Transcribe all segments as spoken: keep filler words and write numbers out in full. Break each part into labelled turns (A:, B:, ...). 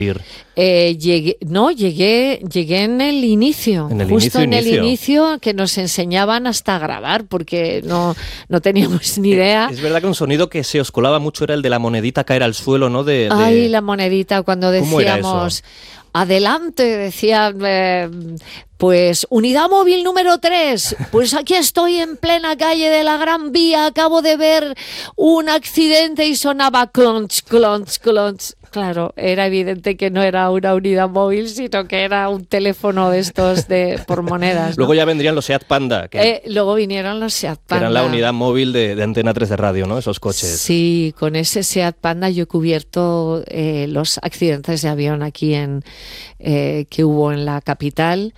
A: Eh, llegué, no, llegué, llegué en el inicio,
B: en el
A: justo
B: inicio,
A: en
B: inicio.
A: el inicio, que nos enseñaban hasta a grabar, porque no, no teníamos ni idea.
B: Eh, es verdad que un sonido que se os colaba mucho era el de la monedita caer al suelo, ¿no? De, de...
A: Ay, la monedita, cuando
B: ¿Cómo era
A: decíamos...
B: eso?
A: Adelante, decía, eh, pues, unidad móvil número tres, pues aquí estoy en plena calle de la Gran Vía, acabo de ver un accidente y sonaba clonch, clonch, clonch. Claro, era evidente que no era una unidad móvil, sino que era un teléfono de estos de por monedas, ¿no?
B: Luego ya vendrían los Seat Panda, que,
A: eh, luego vinieron los Seat Panda.
B: que eran la unidad móvil de, de Antena tres de radio, ¿no? Esos coches.
A: Sí, con ese Seat Panda yo he cubierto eh, los accidentes de avión aquí en eh, que hubo en la capital,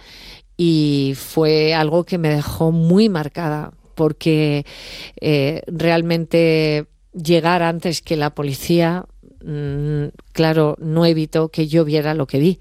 A: y fue algo que me dejó muy marcada, porque eh, realmente llegar antes que la policía, mmm, claro, no evitó que yo viera lo que vi.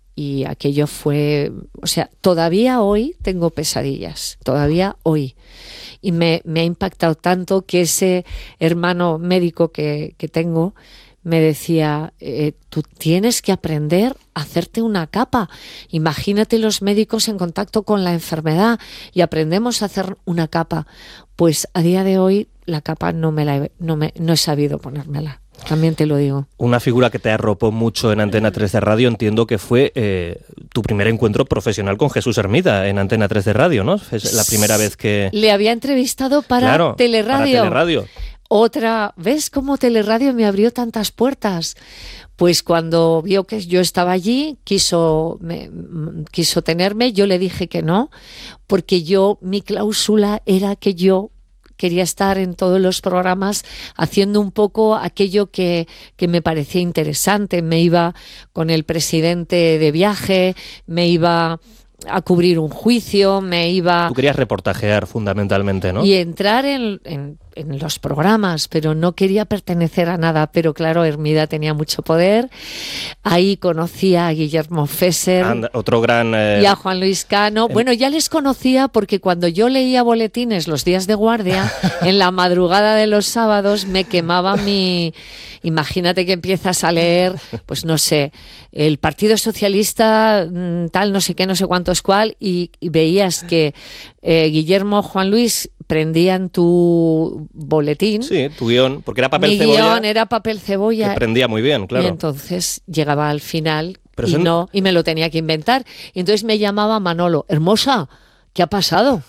A: Y aquello fue, o sea, todavía hoy tengo pesadillas, todavía hoy. Y me, me ha impactado tanto que ese hermano médico que, que tengo me decía, eh, tú tienes que aprender a hacerte una capa. Imagínate los médicos en contacto con la enfermedad y aprendemos a hacer una capa. Pues a día de hoy la capa no me la he, no me, no he sabido ponérmela. También te lo digo.
B: Una figura que te arropó mucho en Antena tres de Radio, entiendo que fue eh, tu primer encuentro profesional con Jesús Hermida en Antena tres de Radio, ¿no? Es la primera vez que...
A: Le había entrevistado para
B: claro,
A: Teleradio.
B: Para Teleradio.
A: Otra, ¿ves cómo Teleradio me abrió tantas puertas? Pues cuando vio que yo estaba allí, quiso, me, quiso tenerme, yo le dije que no, porque yo, mi cláusula era que yo quería estar en todos los programas haciendo un poco aquello que, que me parecía interesante. Me iba con el presidente de viaje, me iba a cubrir un juicio, me iba...
B: Tú querías reportajear fundamentalmente, ¿no?
A: Y entrar en, en, en los programas, pero no quería pertenecer a nada. Pero claro, Hermida tenía mucho poder. Ahí conocí a Guillermo Fesser.
B: And, otro gran... Eh...
A: Y a Juan Luis Cano. Eh... Bueno, ya les conocía porque cuando yo leía boletines los días de guardia, en la madrugada de los sábados me quemaba mi... Imagínate que empiezas a leer, pues no sé, el Partido Socialista, tal, no sé qué, no sé cuántos cuál, y, y veías que eh, Guillermo, Juan Luis prendían tu boletín.
B: Sí, tu guión, porque era papel
A: Mi
B: cebolla.
A: Mi guión era papel cebolla.
B: Que prendía muy bien, claro.
A: Y entonces llegaba al final
B: Pero
A: y,
B: son...
A: no, y me lo tenía que inventar. Y entonces me llamaba Manolo, hermosa, ¿qué ha pasado?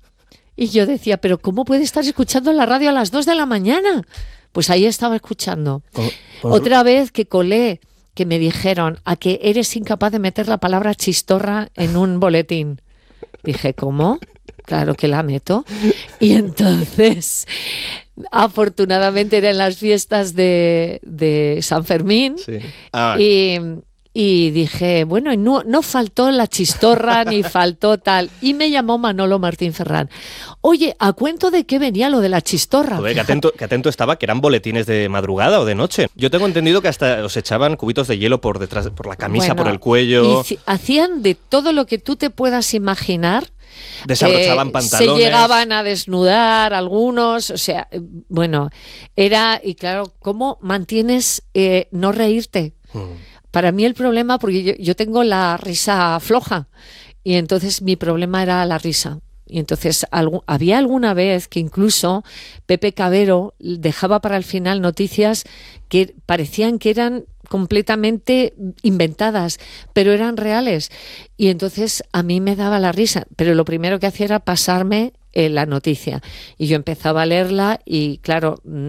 A: Y yo decía, ¿pero cómo puede estar escuchando la radio a las dos de la mañana? Pues ahí estaba escuchando. Con, con... Otra vez que colé, que me dijeron a que eres incapaz de meter la palabra chistorra en un boletín. Dije, ¿cómo? Claro que la meto. Y entonces, afortunadamente eran las fiestas de, de San Fermín.
B: Sí. Ah.
A: Y... Y dije, bueno, no, no faltó la chistorra ni faltó tal. Y me llamó Manolo Martín Ferrán. Oye, ¿a cuento de qué venía lo de la chistorra?
B: Joder, que atento, que atento estaba, que eran boletines de madrugada o de noche. Yo tengo entendido que hasta os echaban cubitos de hielo por detrás, por la camisa, bueno, por el cuello.
A: Y hacían de todo lo que tú te puedas imaginar.
B: Desabrochaban
A: eh,
B: pantalones.
A: Se llegaban a desnudar algunos, o sea, bueno, era, y claro, ¿cómo mantienes eh, no reírte? Hmm. Para mí el problema, porque yo, yo tengo la risa floja, y entonces mi problema era la risa. Y entonces algo, había alguna vez que incluso Pepe Cabero dejaba para el final noticias que parecían que eran completamente inventadas, pero eran reales. Y entonces a mí me daba la risa, pero lo primero que hacía era pasarme eh, la noticia. Y yo empezaba a leerla y claro... Mmm,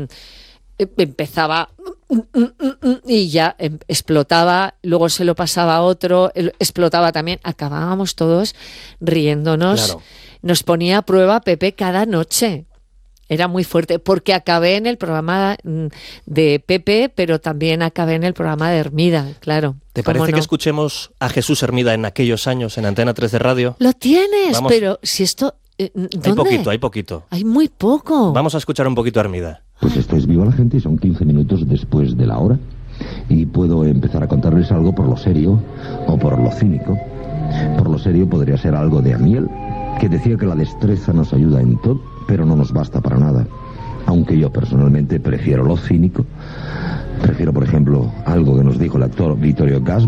A: empezaba y ya explotaba, luego se lo pasaba a otro, explotaba también, acabábamos todos riéndonos. Claro. Nos ponía a prueba Pepe cada noche. Era muy fuerte, porque acabé en el programa de Pepe, pero también acabé en el programa de Hermida, claro.
B: ¿Te parece no? que escuchemos a Jesús Hermida en aquellos años en Antena tres de Radio?
A: Lo tienes,
B: Vamos.
A: Pero si esto... ¿Dónde?
B: Hay poquito, hay poquito.
A: Hay muy poco.
B: Vamos a escuchar un poquito a Hermida.
C: Pues esto es Viva la Gente y son quince minutos después de la hora. Y puedo empezar a contarles algo por lo serio o por lo cínico. Por lo serio podría ser algo de Amiel, que decía que la destreza nos ayuda en todo, pero no nos basta para nada. Aunque yo personalmente prefiero lo cínico, Prefiero, por ejemplo, algo que nos dijo el actor Vittorio Gassman.